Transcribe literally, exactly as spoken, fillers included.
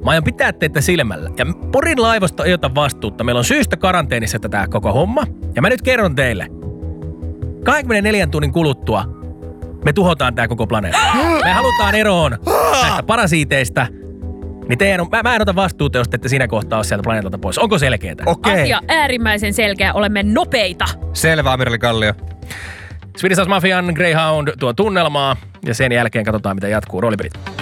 Mä aion pitää teitä silmällä. Ja Porin laivasto ei ota vastuutta. Meillä on syystä karanteenissa tätä koko homma. Ja mä nyt kerron teille. kaksikymmentäneljän tunnin kuluttua me tuhotaan tää koko planeetta. Me halutaan eroon näistä parasiiteista. Niin teidän on, mä, mä en ota vastuuta, jos te ette siinä kohtaa ole sieltä planeetalta pois. Onko selkeetä? Okei. Asia äärimmäisen selkeä. Olemme nopeita. Selvä, Amirali Kallio. Swedish House Mafian Greyhound tuo tunnelmaa. Ja sen jälkeen katsotaan, mitä jatkuu roolipelit.